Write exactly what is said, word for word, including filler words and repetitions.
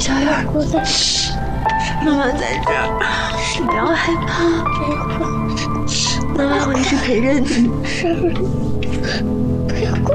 小雨儿，妈妈在这儿，你不要害怕，妈妈会一直陪着你。 不要哭。